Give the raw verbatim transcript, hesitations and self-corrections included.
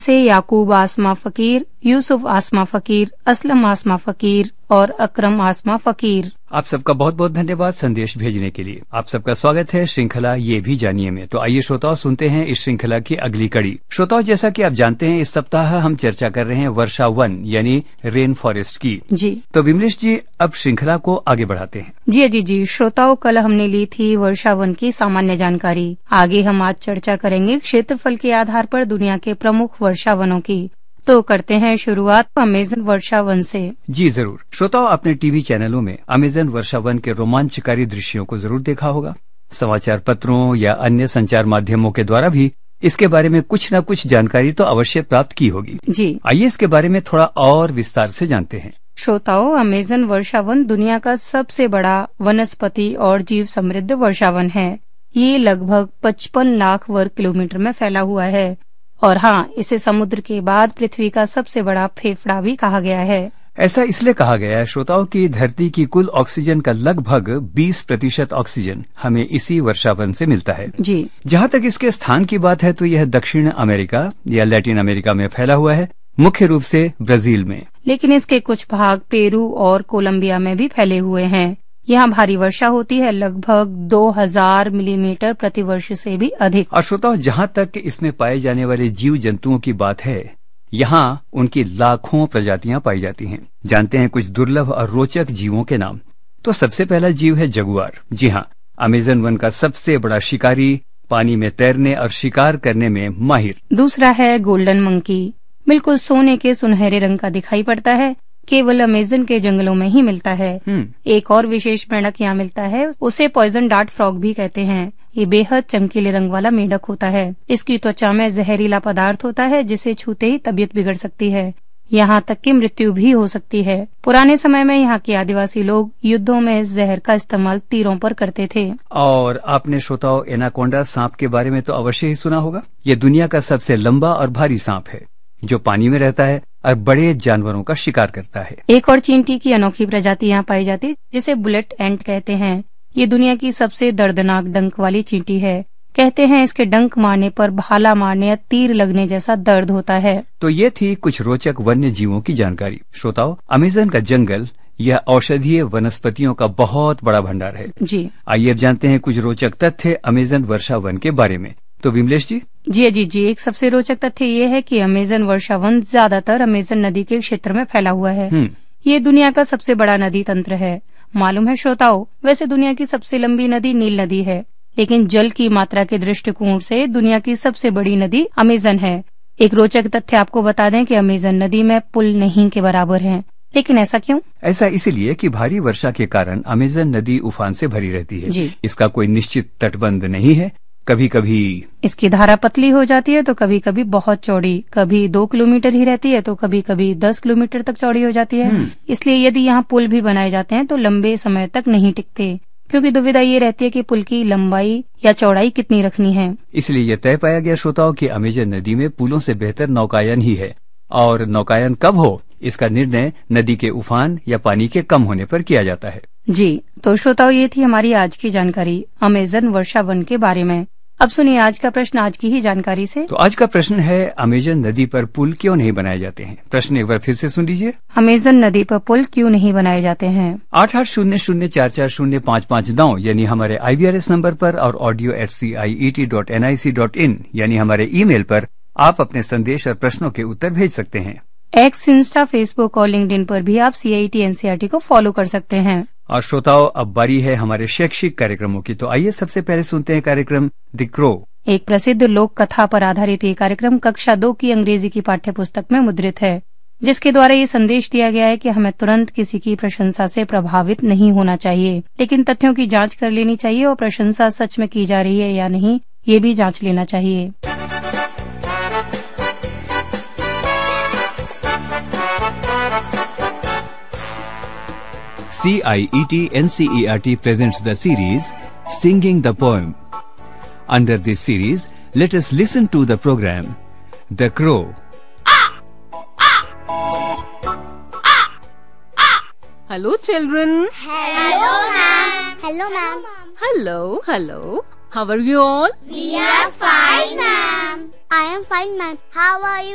से याकूब आसमा फकीर, यूसुफ आसमा फकीर, असलम आसमा फकीर और अकरम आसमा फकीर। आप सबका बहुत बहुत धन्यवाद संदेश भेजने के लिए। आप सबका स्वागत है श्रृंखला ये भी जानिए में। तो आइए श्रोताओं सुनते हैं इस श्रृंखला की अगली कड़ी। श्रोताओं, जैसा कि आप जानते हैं, इस सप्ताह हम चर्चा कर रहे हैं वर्षा वन यानी रेन फॉरेस्ट की। जी तो विमलेश जी, अब श्रृंखला को आगे बढ़ाते हैं। जी जी जी श्रोताओं, कल हमने ली थी वर्षा वन की सामान्य जानकारी। आगे हम आज चर्चा करेंगे क्षेत्रफल के आधार पर दुनिया के प्रमुख वर्षा वनों की। तो करते हैं शुरुआत अमेजन वर्षा वन से। जी जरूर। श्रोताओं, अपने टीवी चैनलों में अमेजन वर्षा वन के रोमांचकारी दृश्यों को जरूर देखा होगा। समाचार पत्रों या अन्य संचार माध्यमों के द्वारा भी इसके बारे में कुछ न कुछ जानकारी तो अवश्य प्राप्त की होगी। जी आइए इसके बारे में थोड़ा और विस्तार से जानते हैं। श्रोताओं, अमेजन वर्षा वन दुनिया का सबसे बड़ा वनस्पति और जीव समृद्ध वर्षा वन है। ये लगभग पचपन लाख वर्ग किलोमीटर में फैला हुआ है और हाँ, इसे समुद्र के बाद पृथ्वी का सबसे बड़ा फेफड़ा भी कहा गया है। ऐसा इसलिए कहा गया है श्रोताओं की धरती की कुल ऑक्सीजन का लगभग बीस प्रतिशत ऑक्सीजन हमें इसी वर्षा वन से मिलता है। जी जहाँ तक इसके स्थान की बात है तो यह दक्षिण अमेरिका या लैटिन अमेरिका में फैला हुआ है, मुख्य रूप से ब्राजील में। लेकिन इसके कुछ भाग पेरू और कोलंबिया में भी फैले हुए हैं। यहाँ भारी वर्षा होती है, लगभग दो हज़ार मिलीमीटर प्रति वर्ष से भी अधिक। और श्रोताओं, जहाँ तक इसमें पाए जाने वाले जीव जंतुओं की बात है, यहाँ उनकी लाखों प्रजातियां पाई जाती हैं। जानते हैं कुछ दुर्लभ और रोचक जीवों के नाम। तो सबसे पहला जीव है जगुआर। जी हाँ, अमेजन वन का सबसे बड़ा शिकारी, पानी में तैरने और शिकार करने में माहिर। दूसरा है गोल्डन मंकी। बिल्कुल सोने के सुनहरे रंग का दिखाई पड़ता है, केवल अमेजन के जंगलों में ही मिलता है। एक और विशेष मेंढक यहाँ मिलता है, उसे पॉइजन डार्ट फ्रॉग भी कहते हैं। ये बेहद चमकीले रंग वाला मेंढक होता है। इसकी त्वचा में जहरीला पदार्थ होता है जिसे छूते ही तबीयत बिगड़ सकती है, यहाँ तक कि मृत्यु भी हो सकती है। पुराने समय में यहाँ के आदिवासी लोग युद्धों में इस जहर का इस्तेमाल तीरों पर करते थे। और आपने श्रोताओं एनाकोंडा सांप के बारे में तो अवश्य ही सुना होगा। ये दुनिया का सबसे लंबा और भारी सांप है जो पानी में रहता है और बड़े जानवरों का शिकार करता है। एक और चींटी की अनोखी प्रजाति यहाँ पाई जाती है जिसे बुलेट एंट कहते हैं। ये दुनिया की सबसे दर्दनाक डंक वाली चींटी है। कहते हैं इसके डंक मारने पर भाला मारने या तीर लगने जैसा दर्द होता है। तो ये थी कुछ रोचक वन्य जीवों की जानकारी। श्रोताओं, अमेजन का जंगल यह औषधीय वनस्पतियों का बहुत बड़ा भंडार है। जी आइए अब जानते हैं कुछ रोचक तथ्य अमेजन वर्षा वन के बारे में। तो विमलेश जी। जी जी जी एक सबसे रोचक तथ्य ये है कि अमेजन वर्षा वन ज्यादातर अमेजन नदी के क्षेत्र में फैला हुआ है। ये दुनिया का सबसे बड़ा नदी तंत्र है। मालूम है श्रोताओं, वैसे दुनिया की सबसे लंबी नदी नील नदी है, लेकिन जल की मात्रा के दृष्टिकोण से दुनिया की सबसे बड़ी नदी अमेजन है। एक रोचक तथ्य आपको बता दें कि अमेजन नदी में पुल नहीं के बराबर है। लेकिन ऐसा क्यों? ऐसा इसलिए कि भारी वर्षा के कारण अमेजन नदी उफान से भरी रहती है। जी। इसका कोई निश्चित तटबंध नहीं है। कभी कभी इसकी धारा पतली हो जाती है तो कभी कभी बहुत चौड़ी, कभी दो किलोमीटर ही रहती है तो कभी कभी दस किलोमीटर तक चौड़ी हो जाती है। इसलिए यदि यहाँ पुल भी बनाए जाते हैं तो लंबे समय तक नहीं टिकते, क्योंकि दुविधा ये रहती है कि पुल की लंबाई या चौड़ाई कितनी रखनी है। इसलिए यह तय पाया गया श्रोताओं कि अमेजन नदी में पुलों से बेहतर नौकायन ही है। और नौकायन कब हो, इसका निर्णय नदी के उफान या पानी के कम होने पर किया जाता है। जी तो श्रोताओं, ये थी हमारी आज की जानकारी अमेजन वर्षा वन के बारे में। अब सुनिए आज का प्रश्न आज की ही जानकारी से। तो आज का प्रश्न है, अमेजन नदी पर पुल क्यों नहीं बनाए जाते हैं? प्रश्न एक बार फिर से सुन लीजिए। अमेजन नदी पर पुल क्यों नहीं बनाए जाते हैं? आठ आठ शून्य शून्य चार चार शून्य पाँच पाँच नौ यानी हमारे आई वी आर एस नंबर पर और audio eight C I E T dot N I C dot in यानी हमारे ईमेल पर आप अपने संदेश और प्रश्नों के उत्तर भेज सकते हैं। एक्स, इंस्टा, फेसबुक और लिंक्डइन पर भी आप सी I T N C R T को फॉलो कर सकते हैं। और श्रोताओं, अब बारी है हमारे शैक्षिक कार्यक्रमों की। तो आइए सबसे पहले सुनते हैं कार्यक्रम द क्रो। एक प्रसिद्ध लोक कथा पर आधारित ये कार्यक्रम कक्षा दो की अंग्रेजी की पाठ्य पुस्तक में मुद्रित है, जिसके द्वारा ये संदेश दिया गया है कि हमें तुरंत किसी की प्रशंसा से प्रभावित नहीं होना चाहिए, लेकिन तथ्यों की जांच कर लेनी चाहिए और प्रशंसा सच में की जा रही है या नहीं ये भी जांच लेना चाहिए। C I E T N C E R T presents the series Singing the Poem. Under this series, let us listen to the program The Crow. Hello children. Hello ma'am. Hello ma'am. Hello, hello. How are you all? We are fine ma'am. I am fine ma'am. How are you?